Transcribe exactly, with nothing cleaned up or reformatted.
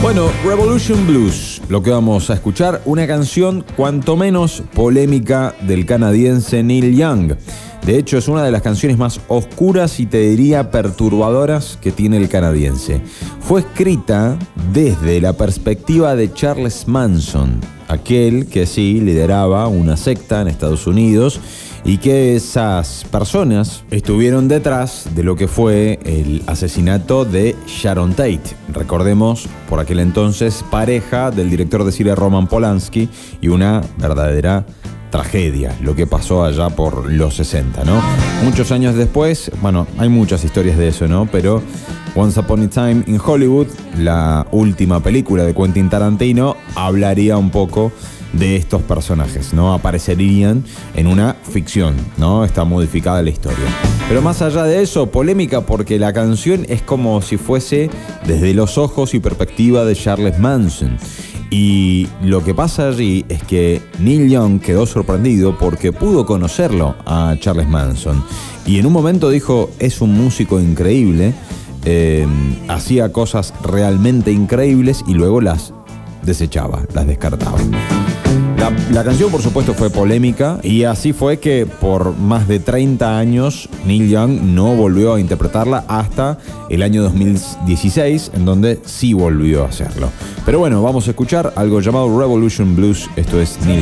Bueno, Revolution Blues, lo que vamos a escuchar, una canción cuanto menos polémica del canadiense Neil Young. De hecho, es una de las canciones más oscuras y te diría perturbadoras que tiene el canadiense. Fue escrita desde la perspectiva de Charles Manson, aquel que sí lideraba una secta en Estados Unidos y que esas personas estuvieron detrás de lo que fue el asesinato de Sharon Tate. Recordemos, por aquel entonces, pareja del director de cine Roman Polanski, y una verdadera tragedia, lo que pasó allá por los sesenta, ¿no? Muchos años después, bueno, hay muchas historias de eso, ¿no? Pero Once Upon a Time in Hollywood, la última película de Quentin Tarantino, hablaría un poco de estos personajes, ¿no? Aparecerían en una ficción, ¿no? Está modificada la historia. Pero más allá de eso, polémica porque la canción es como si fuese desde los ojos y perspectiva de Charles Manson. Y lo que pasa allí es que Neil Young quedó sorprendido porque pudo conocerlo a Charles Manson. Y en un momento dijo, es un músico increíble, eh, hacía cosas realmente increíbles y luego las desechaba, las descartaba. La, la canción, por supuesto, fue polémica y así fue que por más de treinta años Neil Young no volvió a interpretarla hasta el año dos mil dieciséis, en donde sí volvió a hacerlo. Pero bueno, vamos a escuchar algo llamado Revolution Blues. Esto es Neil